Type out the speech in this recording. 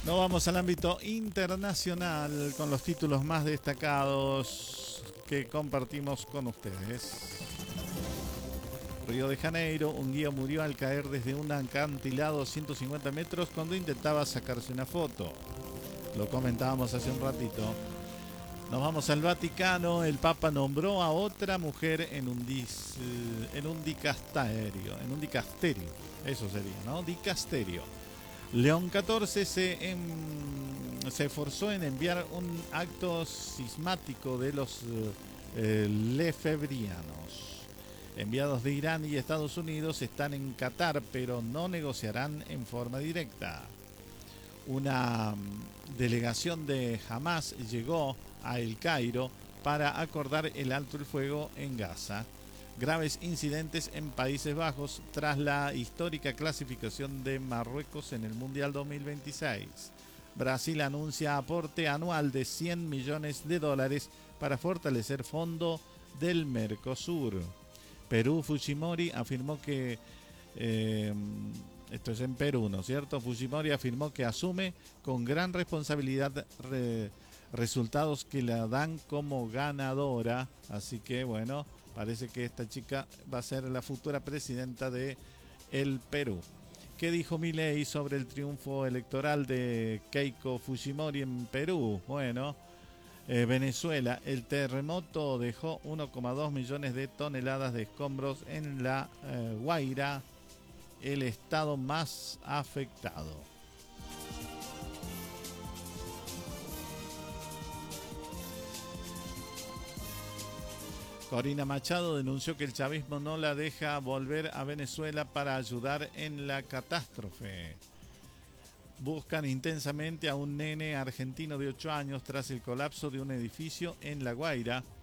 Nos vamos al ámbito internacional con los títulos más destacados que compartimos con ustedes. Río de Janeiro, un guía murió al caer desde un acantilado 150 metros cuando intentaba sacarse una foto. Lo comentábamos hace un ratito. Nos vamos al Vaticano. El Papa nombró a otra mujer en un dicasterio. Eso sería, ¿no? Dicasterio. León XIV se esforzó en enviar un acto sismático de los lefebrianos. Enviados de Irán y Estados Unidos están en Qatar, pero no negociarán en forma directa. Una delegación de Hamas llegó a El Cairo para acordar el alto el fuego en Gaza. Graves incidentes en Países Bajos tras la histórica clasificación de Marruecos en el Mundial 2026. Brasil anuncia aporte anual de $100 millones para fortalecer fondo del Mercosur. Perú, Fujimori afirmó que esto es en Perú, ¿no es cierto? Fujimori afirmó que asume con gran responsabilidad resultados que la dan como ganadora. Así que bueno, parece que esta chica va a ser la futura presidenta de el Perú. ¿Qué dijo Milei sobre el triunfo electoral de Keiko Fujimori en Perú? Bueno, Venezuela, el terremoto dejó 1,2 millones de toneladas de escombros en la Guaira, el estado más afectado. Corina Machado denunció que el chavismo no la deja volver a Venezuela para ayudar en la catástrofe. Buscan intensamente a un nene argentino de 8 años tras el colapso de un edificio en La Guaira.